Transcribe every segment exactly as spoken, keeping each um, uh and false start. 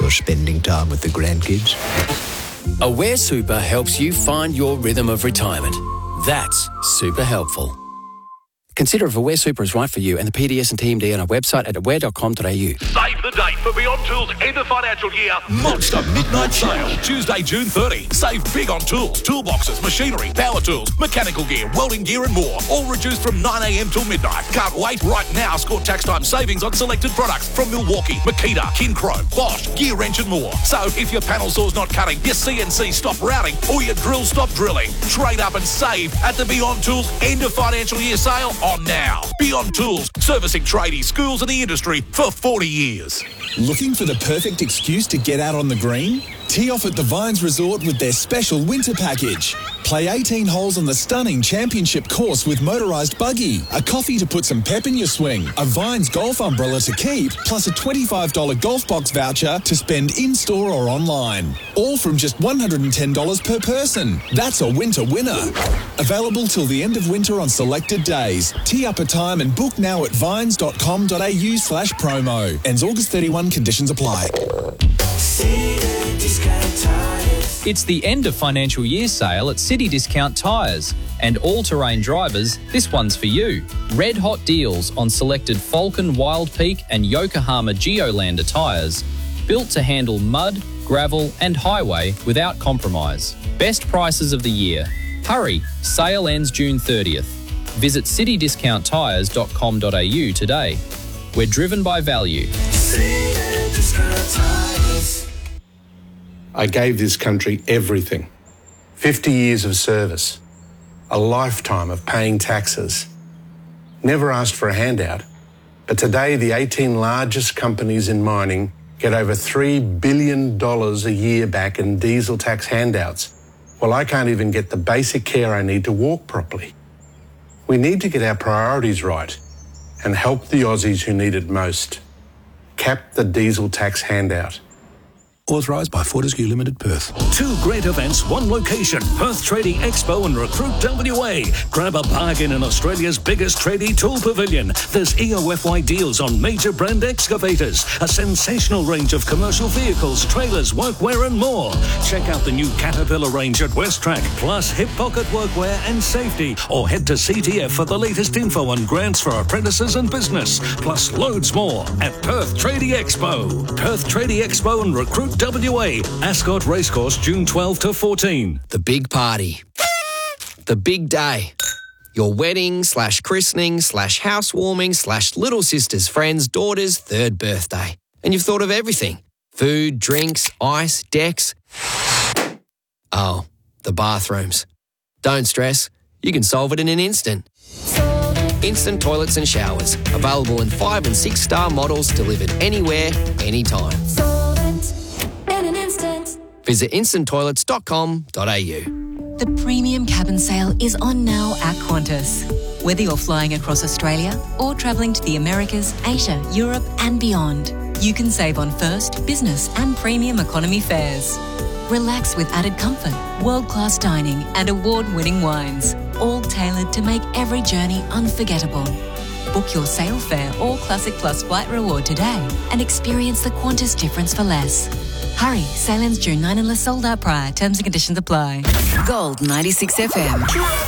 or spending time with the grandkids. Aware Super helps you find your rhythm of retirement. That's super helpful. Consider if Aware Super is right for you and the P D S and T M D on our website at aware dot com dot a u. Save the date for Beyond Tools end of financial year Monster Midnight Sale. Tuesday, June thirtieth. Save big on tools, toolboxes, machinery, power tools, mechanical gear, welding gear and more. All reduced from nine a m till midnight. Can't wait. Right now, score tax time savings on selected products from Milwaukee, Makita, Kinchrome, Bosch, Gear Wrench and more. So if your panel saw's not cutting, your C N C stop routing or your drill stop drilling, trade up and save at the Beyond Tools end of financial year sale on now. Beyond Tools, servicing tradies, schools and the industry for forty years. Looking for the perfect excuse to get out on the green? Tee off at the Vines Resort with their special winter package. Play eighteen holes on the stunning championship course with motorised buggy, a coffee to put some pep in your swing, a Vines golf umbrella to keep, plus a twenty-five dollars golf box voucher to spend in-store or online. All from just one hundred ten dollars per person. That's a winter winner. Available till the end of winter on selected days. Tee up a time and book now at vines dot com dot a u slash promo. Ends August thirty-first, conditions apply. It's the end of financial year sale at City Discount Tyres. And all-terrain drivers, this one's for you. Red hot deals on selected Falcon, Wild Peak and Yokohama Geolander tyres. Built to handle mud, gravel and highway without compromise. Best prices of the year. Hurry, sale ends June thirtieth. Visit city discount tyres dot com dot a u today. We're driven by value. City Discount Tyres. I gave this country everything. fifty years of service. A lifetime of paying taxes. Never asked for a handout. But today, the eighteen largest companies in mining get over three billion dollars a year back in diesel tax handouts. Well, I can't even get the basic care I need to walk properly. We need to get our priorities right and help the Aussies who need it most. Cap the diesel tax handout. Authorised by Fortescue Limited, Perth. Two great events, one location. Perth Trading Expo and Recruit W A. Grab a bargain in Australia's biggest tradie tool pavilion. There's E O F Y deals on major brand excavators, a sensational range of commercial vehicles, trailers, workwear and more. Check out the new Caterpillar range at Westrack, plus hip pocket workwear and safety. Or head to C T F for the latest info on grants for apprentices and business, plus loads more at Perth Tradie Expo. Perth Tradie Expo and Recruit W A, Ascot Racecourse, June twelfth to fourteenth. The big party. The big day. Your wedding slash christening slash housewarming slash little sister's friend's daughter's third birthday. And you've thought of everything. Food, drinks, ice, decks. Oh, the bathrooms. Don't stress. You can solve it in an instant. Instant toilets and showers. Available in five and six star models delivered anywhere, anytime. In an instant. Visit instant toilets dot com dot a u. The premium cabin sale is on now at Qantas. Whether you're flying across Australia or travelling to the Americas, Asia, Europe and beyond, you can save on first, business and premium economy fares. Relax with added comfort, world-class dining and award-winning wines, all tailored to make every journey unforgettable. Book your sale fare or Classic Plus flight reward today and experience the Qantas difference for less. Hurry, sale ends June ninth unless sold out prior. Terms and conditions apply. Gold ninety-six F M.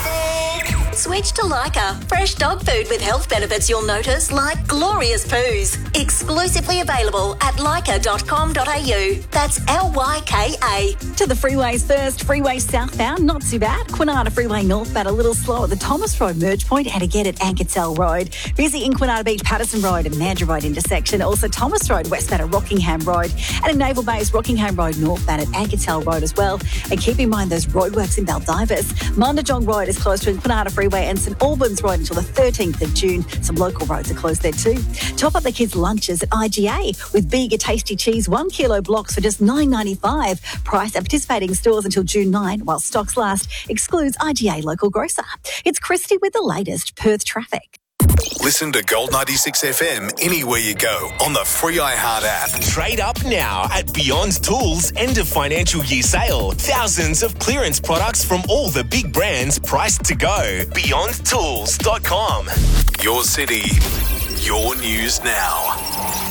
Switch to Lyca. Fresh dog food with health benefits you'll notice, like glorious poos. Exclusively available at lyca dot com dot a u. That's L Y K A. To the freeways first. Freeway southbound, not too bad. Quinata Freeway northbound, a little slow at the Thomas Road merge point, and again at Anketel Road. Busy in Quinata Beach, Patterson Road and Mandurah Road intersection. Also Thomas Road westbound at Rockingham Road. And in Naval Base, Rockingham Road northbound at Anketel Road as well. And keep in mind those roadworks in Baldivis. Mundajong Road is closed to Quinata Freeway and St Albans Road until the thirteenth of June. Some local roads are closed there too. Top up the kids' lunches at I G A with big tasty cheese, one kilo blocks for just nine ninety-five. Price at participating stores until June ninth while stocks last. Excludes I G A local grocer. It's Christy with the latest Perth traffic. Listen to Gold ninety-six F M anywhere you go on the free iHeart app. Trade up now at Beyond Tools end of financial year sale. Thousands of clearance products from all the big brands priced to go. beyond tools dot com. Your city, your news now.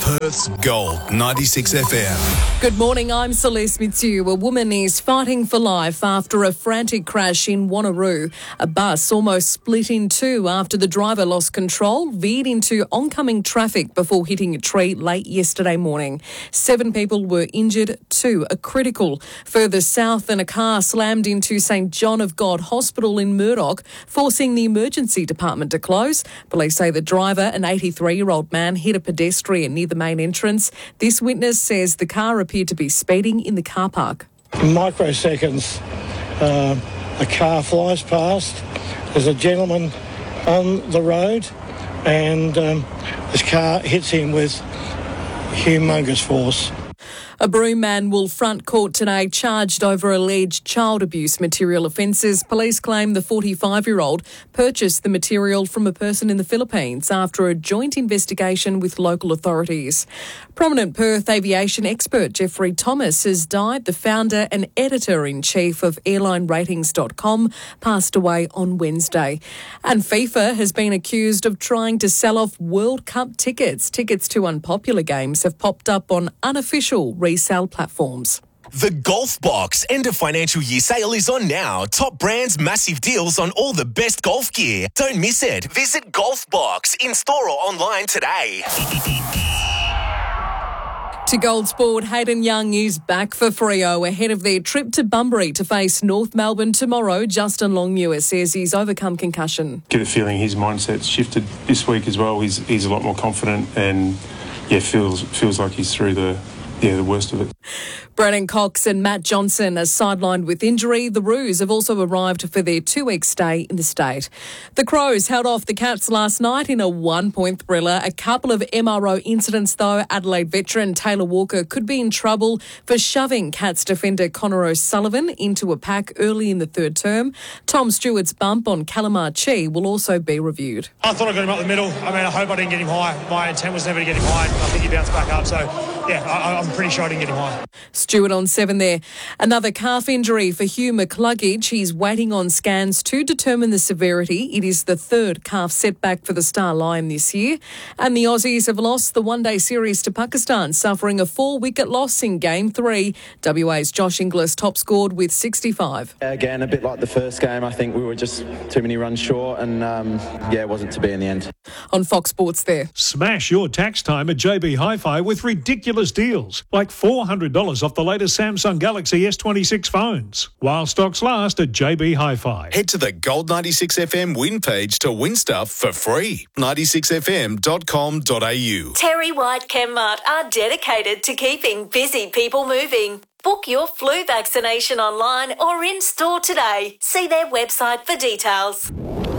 Perth's Gold ninety-six F M. Good morning, I'm Celeste Mitsu. A woman is fighting for life after a frantic crash in Wanneroo. A bus almost split in two after the driver lost control, veered into oncoming traffic before hitting a tree late yesterday morning. Seven people were injured, two are critical. Further south, and a car slammed into St John of God Hospital in Murdoch, forcing the emergency department to close. Police say the driver, an eighty-three-year-old man, hit a pedestrian near the main entrance. This witness says the car appeared to be speeding in the car park. In microseconds, uh, a car flies past. There's a gentleman on the road, and um, this car hits him with humongous force. A Broome man will front court today, charged over alleged child abuse material offences. Police claim the forty-five-year-old purchased the material from a person in the Philippines after a joint investigation with local authorities. Prominent Perth aviation expert Jeffrey Thomas has died. The founder and editor-in-chief of airline ratings dot com passed away on Wednesday. And FIFA has been accused of trying to sell off World Cup tickets. Tickets to unpopular games have popped up on unofficial resale platforms. The Golf Box end of financial year sale is on now. Top brands, massive deals on all the best golf gear. Don't miss it. Visit Golf Box in store or online today. To Gold Sport, Hayden Young is back for Freo ahead of their trip to Bunbury to face North Melbourne tomorrow. Justin Longmuir says he's overcome concussion. Get a feeling his mindset's shifted this week as well. He's he's a lot more confident and yeah feels feels like he's through the yeah the worst of it. Brennan Cox and Matt Johnson are sidelined with injury. The Roos have also arrived for their two-week stay in the state. The Crows held off the Cats last night in a one-point thriller. A couple of M R O incidents, though. Adelaide veteran Taylor Walker could be in trouble for shoving Cats defender Connor O'Sullivan into a pack early in the third term. Tom Stewart's bump on Calamar Chi will also be reviewed. I thought I got him up the middle. I mean, I hope I didn't get him high. My intent was never to get him high. I think he bounced back up. So, yeah, I, I'm pretty sure I didn't get him high. Stewart on seven there. Another calf injury for Hugh McCluggage. He's waiting on scans to determine the severity. It is the third calf setback for the Star Lion this year. And the Aussies have lost the one-day series to Pakistan, suffering a four-wicket loss in Game three. W A's Josh Inglis top scored with sixty-five. Again, a bit like the first game, I think we were just too many runs short and, um, yeah, it wasn't to be in the end. On Fox Sports there. Smash your tax time at J B Hi-Fi with ridiculous deals, like four hundred dollars off the latest Samsung Galaxy S twenty-six phones, while stocks last at J B Hi-Fi. Head to the Gold ninety-six F M win page to win stuff for free. ninety-six f m dot com dot a u. Terry White Chemmart are dedicated to keeping busy people moving. Book your flu vaccination online or in store today. See their website for details.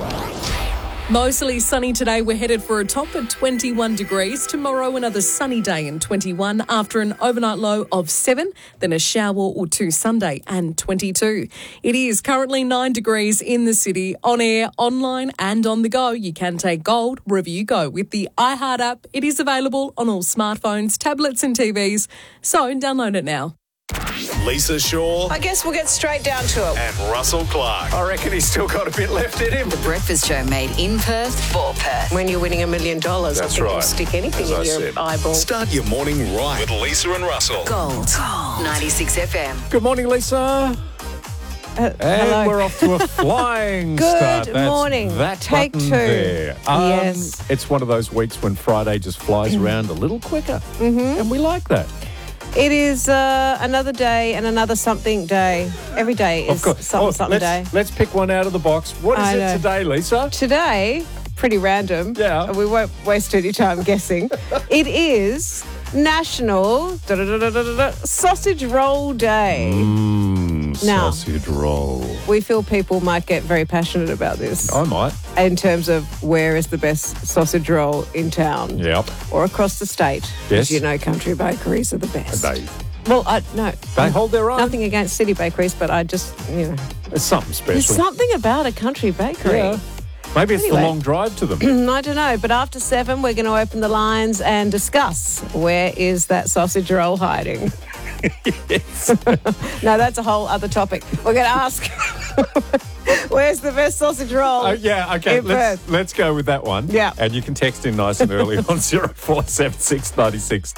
Mostly sunny today. We're headed for a top of twenty-one degrees. Tomorrow, another sunny day and twenty-one after an overnight low of seven, then a shower or two Sunday and twenty-two. It is currently nine degrees in the city. On air, online and on the go. You can take Gold wherever you go with the iHeart app. It is available on all smartphones, tablets and T Vs. So download it now. Lisa Shaw. I guess we'll get straight down to it. And Russell Clark. I reckon he's still got a bit left in him. The Breakfast Show made in Perth for Perth. When you're winning a million dollars, I That's think right. you'll stick anything As in I your said. eyeball. Start your morning right with Lisa and Russell. Gold. ninety-six F M. Good morning, Lisa. Uh, and hello. we're off to a flying Good start. That's morning. That Take button two. There. Um, Yes. It's one of those weeks when Friday just flies around a little quicker. Mm-hmm. And we like that. It is uh, another day and another something day. Every day is Of course. something Oh, something let's, day. let's pick one out of the box. What is I it know. today, Lisa? Today, pretty random. Yeah. We won't waste any time guessing. It is National da, da, da, da, da, da, Sausage Roll Day. Mmm, Now- sausage roll. We feel people might get very passionate about this I might. in terms of where is the best sausage roll in town Yep. or across the state. Yes. As you know, country bakeries are the best. They, Well, I no. they hold their own. Nothing against city bakeries, but I just, you know. It's something special. There's something about a country bakery. Yeah. Maybe it's Anyway. the long drive to them. I don't know, but after seven, we're going to open the lines and discuss where is that sausage roll hiding. Yes. No, that's a whole other topic. We're going to ask Where's the best sausage roll? Oh, yeah, okay. in Let's, Perth? let's go with that one. Yeah. And you can text in nice and early on zero four seven six nine six